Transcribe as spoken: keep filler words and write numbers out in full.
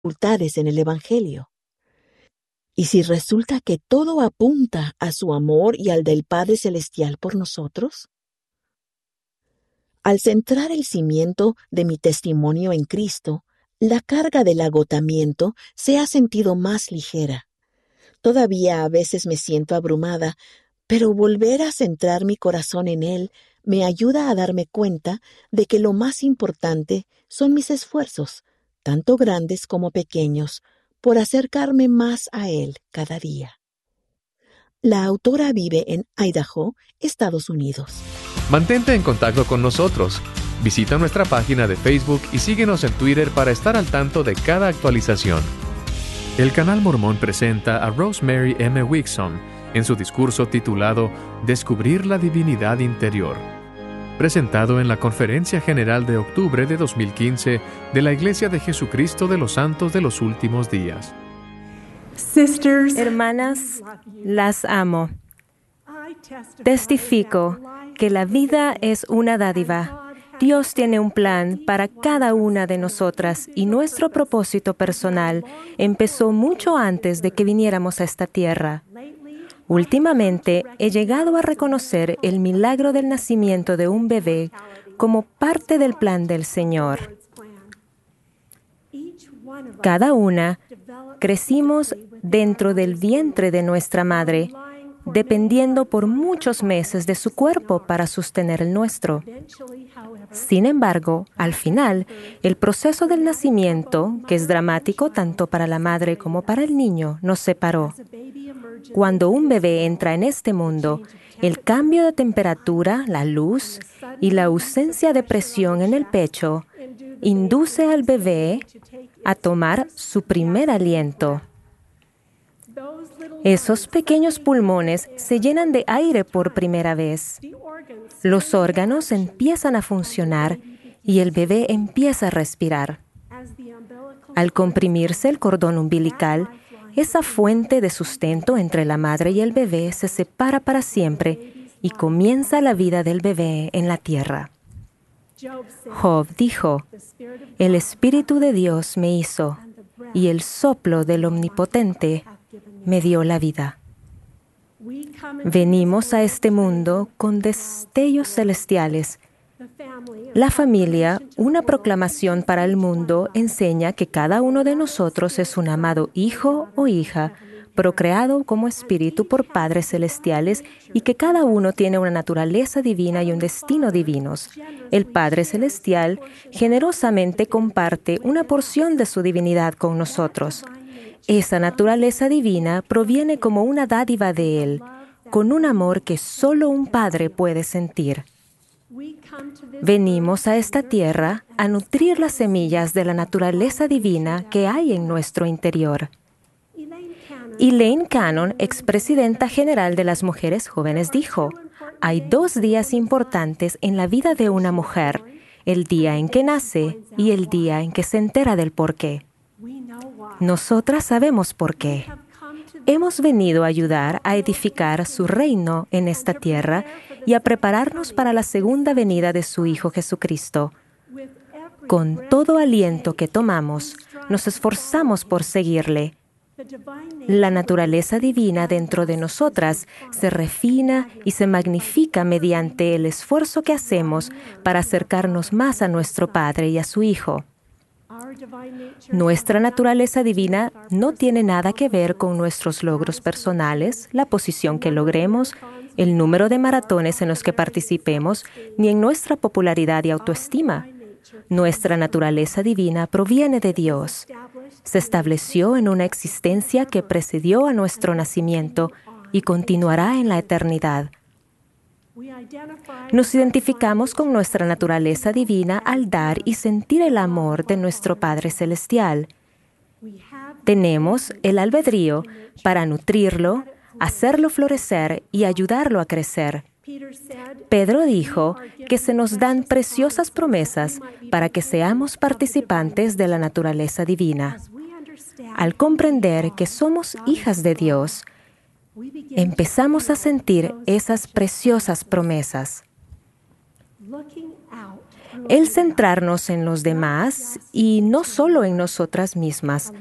dificultades en el Evangelio. ¿Y si resulta que todo apunta a su amor y al del Padre Celestial por nosotros? Al centrar el cimiento de mi testimonio en Cristo, la carga del agotamiento se ha sentido más ligera. Todavía a veces me siento abrumada, pero volver a centrar mi corazón en Él me ayuda a darme cuenta de que lo más importante son mis esfuerzos, tanto grandes como pequeños, por acercarme más a Él cada día. La autora vive en Idaho, Estados Unidos. Mantente en contacto con nosotros. Visita nuestra página de Facebook y síguenos en Twitter para estar al tanto de cada actualización. El Canal Mormón presenta a Rosemary M. Wixom en su discurso titulado Descubrir la Divinidad Interior, presentado en la Conferencia General de octubre de dos mil quince de la Iglesia de Jesucristo de los Santos de los Últimos Días. Hermanas, las amo. Testifico que la vida es una dádiva. Dios tiene un plan para cada una de nosotras y nuestro propósito personal empezó mucho antes de que viniéramos a esta tierra. Últimamente he llegado a reconocer el milagro del nacimiento de un bebé como parte del plan del Señor. Cada una crecimos dentro del vientre de nuestra madre, dependiendo por muchos meses de su cuerpo para sostener el nuestro. Sin embargo, al final, el proceso del nacimiento, que es dramático tanto para la madre como para el niño, nos separó. Cuando un bebé entra en este mundo, el cambio de temperatura, la luz y la ausencia de presión en el pecho induce al bebé a tomar su primer aliento. Esos pequeños pulmones se llenan de aire por primera vez. Los órganos empiezan a funcionar y el bebé empieza a respirar. Al comprimirse el cordón umbilical, esa fuente de sustento entre la madre y el bebé se separa para siempre y comienza la vida del bebé en la tierra. Job dijo, «El Espíritu de Dios me hizo, y el soplo del Omnipotente me dio la vida». Venimos a este mundo con destellos celestiales. La familia, una proclamación para el mundo, enseña que cada uno de nosotros es un amado hijo o hija, procreado como espíritu por padres celestiales y que cada uno tiene una naturaleza divina y un destino divinos. El Padre Celestial generosamente comparte una porción de su divinidad con nosotros. Esa naturaleza divina proviene como una dádiva de Él, con un amor que solo un padre puede sentir. Venimos a esta tierra a nutrir las semillas de la naturaleza divina que hay en nuestro interior. Elaine Cannon, expresidenta general de las Mujeres Jóvenes, dijo, «Hay dos días importantes en la vida de una mujer, el día en que nace y el día en que se entera del porqué». Nosotras sabemos por qué. Hemos venido a ayudar a edificar su reino en esta tierra y a prepararnos para la segunda venida de su Hijo Jesucristo. Con todo aliento que tomamos, nos esforzamos por seguirle. La naturaleza divina dentro de nosotras se refina y se magnifica mediante el esfuerzo que hacemos para acercarnos más a nuestro Padre y a su Hijo. Nuestra naturaleza divina no tiene nada que ver con nuestros logros personales, la posición que logremos, el número de maratones en los que participemos, ni en nuestra popularidad y autoestima. Nuestra naturaleza divina proviene de Dios. Se estableció en una existencia que precedió a nuestro nacimiento y continuará en la eternidad. Nos identificamos con nuestra naturaleza divina al dar y sentir el amor de nuestro Padre Celestial. Tenemos el albedrío para nutrirlo, hacerlo florecer y ayudarlo a crecer. Pedro dijo que se nos dan preciosas promesas para que seamos participantes de la naturaleza divina. Al comprender que somos hijas de Dios, empezamos a sentir esas preciosas promesas. el centrarnos en los demás y no solo en nosotras mismas,